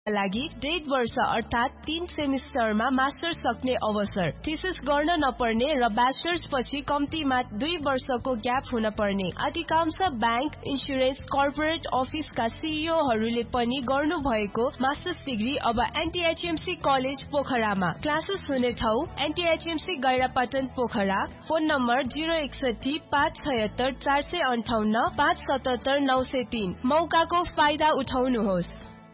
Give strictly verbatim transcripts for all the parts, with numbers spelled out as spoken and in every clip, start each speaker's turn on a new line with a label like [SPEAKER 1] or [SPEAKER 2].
[SPEAKER 1] लागि डेढ वर्ष अर्थात् तीन सेमिस्टरमा मास्टर्स सक्ने अवसर, थीसिस गर्न नपर्ने र ब्याचलर्स पछि कम्तीमा दुई वर्षको ग्याप हुन पर्ने। अधिकांश ब्याङ्क, इन्सुरेन्स, कर्पोरेट अफिसका सीईओहरूले पनि गर्नु भएको मास्टर्स डिग्री अब एनटीएचएमसी कलेज पोखरामा। क्लासेस हुने ठाउँ एनटीएचएमसी गैरापटन पोखरा। फोन नम्बर जिरो एकसठी पाँच छयत्तर चार सय अन्ठाउन्न पाँच सतहत्तर नौ सय तीन। मौकाको फाइदा उठाउनुहोस्।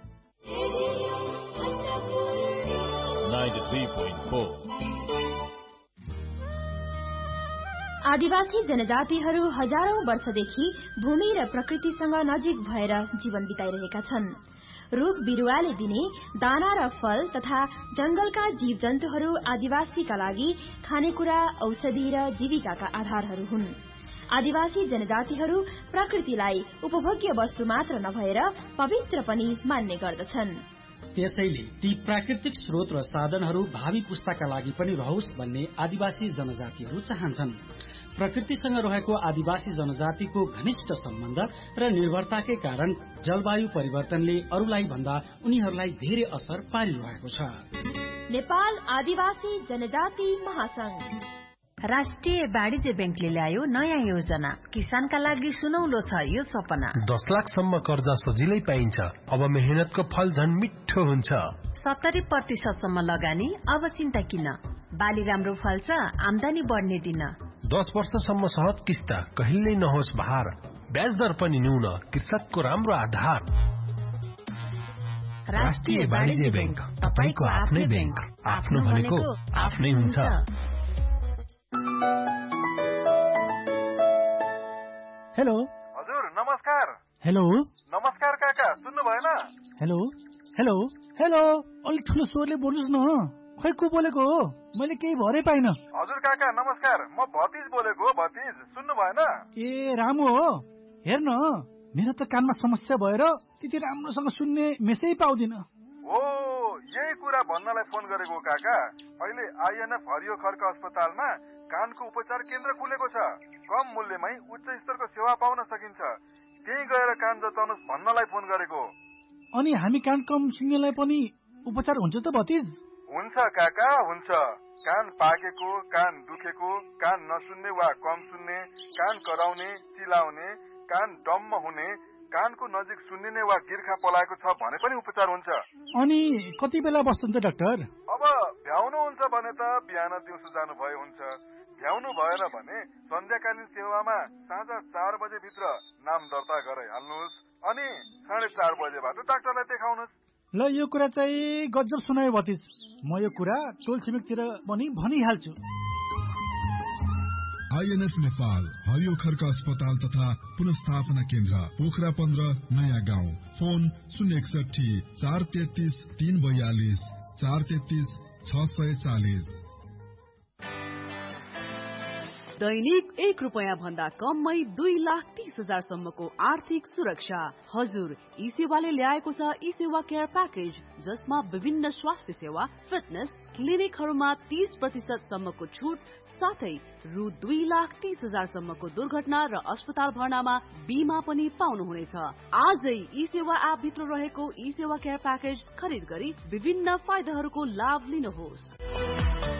[SPEAKER 2] आदिवासी जनजातिहरू हजारौं वर्षदेखि भूमि र प्रकृतिसँग नजिक भएर जीवन बिताइरहेका छन्। रुख बिरुवाले दिने दाना र फल तथा जंगलका जीव जन्तुहरू आदिवासीका लागि खानेकुरा, औषधि र जीविकाका आधारहरू हुन्। आदिवासी जनजातिहरू प्रकृतिलाई उपभोग्य वस्तु मात्र नभएर पवित्र पनि मान्ने गर्दछन्।
[SPEAKER 3] त्यसैले ती प्राकृतिक स्रोत र साधनहरू भावी पुस्ताका लागि पनि रहोस् भन्ने आदिवासी जनजातिहरू चाहन्छन्। प्रकृतिसँग रहेको आदिवासी जनजातिको घनिष्ठ सम्बन्ध र निर्भरताकै कारण जलवायु परिवर्तनले अरूलाई भन्दा उनीहरूलाई धेरै असर पारिरहेको छ।
[SPEAKER 2] नेपाल आदिवासी जनजाति महासंघ
[SPEAKER 4] राष्ट्रिय वाणिज्य बैंकले ल्यायो नयाँ योजना। किसानका लागि सुनौलो छ यो सपना।
[SPEAKER 5] दस लाखसम्म कर्जा सजिलै पाइन्छ। अब मेहनतको फल झन् मिठो हुन्छ।
[SPEAKER 4] सत्तरी प्रतिशतसम्म लगानी अब चिन्ता किन। बाली राम्रो फल्छ, आमदानी बढ्ने दिन।
[SPEAKER 5] दस वर्षसम्म सहज किस्ता, कहिल्यै नहोस् भार। ब्याज दर पनि न्यून, कृषकको राम्रो आधार। राष्ट्रिय वाणिज्य बैंक, तपाईको आफ्नै बैंक। आफ्नो भनेको आफ्नै हुन्छ।
[SPEAKER 6] हेलो
[SPEAKER 7] हजुर, नमस्कार।
[SPEAKER 6] हेलो
[SPEAKER 7] नमस्कार काका, सुन्नु भएन?
[SPEAKER 6] हेलो हेलो हेलो अलिक ठुलो स्वरले बोल्नुस् न। खै को बोलेको हो? मैले केही भरै पाइन।
[SPEAKER 7] हजुर काका नमस्कार, म भतिज बोलेको हो। भतिज सुन्नु भएन?
[SPEAKER 6] ए रामु हो। हेर्न, मेरो त कानमा समस्या भएर त्यति राम्रोसँग सुन्ने मेसै पाउँदिन।
[SPEAKER 7] हो, यही कुरा भन्नलाई फोन गरेको काका। अहिले आइएनएफ हरियो खर्क अस्पतालमा कानको उपचार केन्द्र खुलेको छ। कम मूल्यमै उच्च स्तरको सेवा पाउन सकिन्छ। त्यही गएर कान जताउनुहोस् भन्नलाई फोन गरेको।
[SPEAKER 6] अनि हामी कान कम सुन्नेलाई पनि उपचार हुन्छ त भतिज?
[SPEAKER 7] हुन्छ काका, हुन्छ। कान पाकेको, कान दुखेको, कान नसुन्ने वा कम सुन्ने, कान कराउने, चिलाउने, कान डम्म हुने, कानको नजिक सुन्निने वा गिर्खा पलाएको छ भने पनि उपचार हुन्छ।
[SPEAKER 6] अनि कति बेला बस्छन् त डाक्टर?
[SPEAKER 7] अब भ्याउनु हुन्छ भने त बिहान दिउँसो जानु भए हुन्छ। भ्याउनु भएन भने सन्ध्याकालीन सेवामा साँझ चार बजे भित्र नाम दर्ता गराइहाल्नुहोस्। अनि साढे चार बजेबाट डाक्टरलाई देखाउनुहोस्।
[SPEAKER 6] ल, यो कुरा चाहिँ गजब सुनायो भतिज। म यो कुरा टोल छिमेकतिर पनि भनिहाल्छु।
[SPEAKER 8] आइएनएफ नेपाल हरियो खर्क अस्पताल तथा पुनस्थापना केन्द्र पोखरा पन्ध्र नयाँ गाउँ। फोन शून्य एकसठी चार तेत्तीस तीन बयालीस चार तेत्तीस छ सय चालिस।
[SPEAKER 9] दैनिक एक रुपैयाँ भन्दा कममै दुई लाख तीस हजार सम्मको आर्थिक सुरक्षा। हजुर, ई सेवाले ल्याएको छ ई सेवा केयर प्याकेज, जसमा विभिन्न स्वास्थ्य सेवा, फिटनेस क्लिनिकहरूमा तीस प्रतिशत सम्मको छुट साथै रु दुई लाख तीस हजार सम्मको दुर्घटना र अस्पताल भर्नामा बीमा पनि पाउनुहुनेछ। आजै ई सेवा एप भित्र रहेको ई सेवा केयर प्याकेज खरिद गरी विभिन्न फाइदाहरूको लाभ लिनुहोस्।